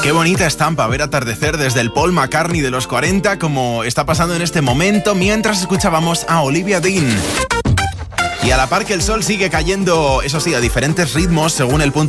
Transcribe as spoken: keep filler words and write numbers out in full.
Qué bonita estampa ver atardecer desde el Paul McCartney de los cuarenta, como está pasando en este momento mientras escuchábamos a Olivia Dean. Y a la par que el sol sigue cayendo, eso sí, a diferentes ritmos según el punto